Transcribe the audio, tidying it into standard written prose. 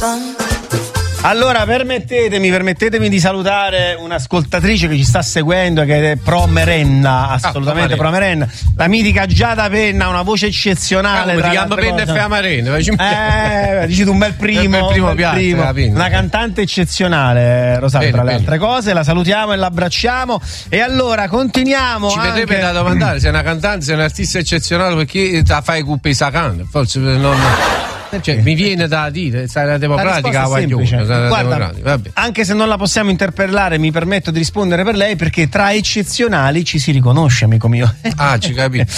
Allora, permettetemi di salutare un'ascoltatrice che ci sta seguendo, che è pro Merenna, assolutamente pro Merenna. La mitica Giada Penna, una voce eccezionale. Come ti chiama Penna e Fea Merenna? Dici tu un bel primo, una cantante eccezionale, Rosario, tra le altre cose. La salutiamo e l'abbracciamo. E allora continuiamo. Ci vedrebbe da domandare se è una cantante, se è un artista eccezionale, perché la fai con i Sacan? Forse non. Cioè, mi viene da dire, sai, la democratica, guarda, anche se non la possiamo interpellare, mi permetto di rispondere per lei, perché tra eccezionali ci si riconosce, amico mio. Ci capisco.